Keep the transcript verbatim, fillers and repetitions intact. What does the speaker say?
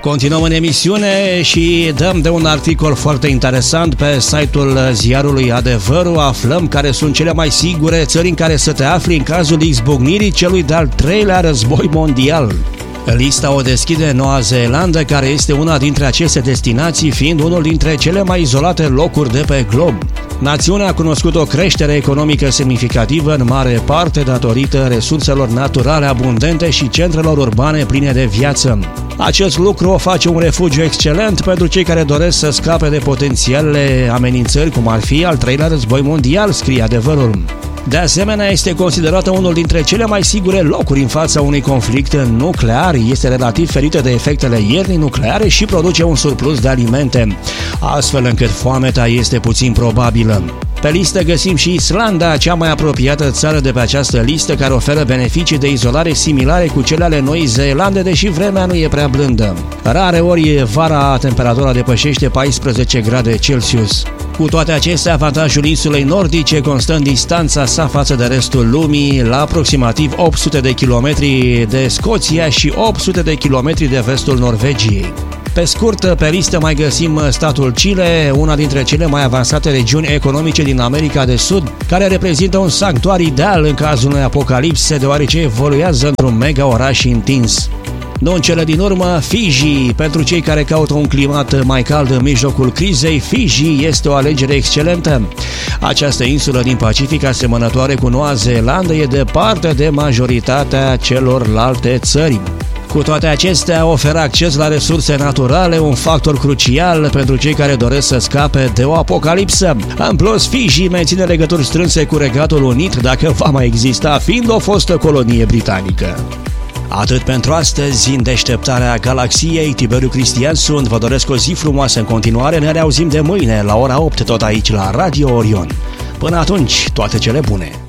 Continuăm în emisiune și dăm de un articol foarte interesant pe site-ul ziarului Adevărul. Aflăm care sunt cele mai sigure țări în care să te afli în cazul izbucnirii celui de-al treilea război mondial. Lista o deschide Noua Zeelandă, care este una dintre aceste destinații, fiind unul dintre cele mai izolate locuri de pe glob. Națiunea a cunoscut o creștere economică semnificativă, în mare parte datorită resurselor naturale abundente și centrelor urbane pline de viață. Acest lucru o face un refugiu excelent pentru cei care doresc să scape de potențialele amenințări, cum ar fi al treilea război mondial, scrie Adevărul. De asemenea, este considerată unul dintre cele mai sigure locuri în fața unui conflict nuclear, este relativ ferită de efectele iernii nucleare și produce un surplus de alimente, astfel încât foamea este puțin probabilă. Pe listă găsim și Islanda, cea mai apropiată țară de pe această listă, care oferă beneficii de izolare similare cu cele ale Noii Zeelande, deși vremea nu e prea blândă. Rare ori vara temperatura depășește paisprezece grade Celsius. Cu toate acestea, avantajul insulei nordice constă în distanța sa față de restul lumii, la aproximativ opt sute de kilometri de Scoția și opt sute de kilometri de vestul Norvegiei. Pe scurt, pe listă mai găsim statul Chile, una dintre cele mai avansate regiuni economice din America de Sud, care reprezintă un sanctuar ideal în cazul unei apocalipse, deoarece evoluează într-un mega oraș întins. Nu în cele din urmă, Fiji. Pentru cei care caută un climat mai cald în mijlocul crizei, Fiji este o alegere excelentă. Această insulă din Pacific, asemănătoare cu Noua Zeelandă, e departe de majoritatea celorlalte țări. Cu toate acestea, oferă acces la resurse naturale, un factor crucial pentru cei care doresc să scape de o apocalipsă. În plus, Fiji menține legături strânse cu Regatul Unit, dacă va mai exista, fiind o fostă colonie britanică. Atât pentru astăzi, în deșteptarea galaxiei. Tiberiu Cristian sunt, vă doresc o zi frumoasă în continuare, ne reauzim de mâine la ora opt tot aici la Radio Orion. Până atunci, toate cele bune!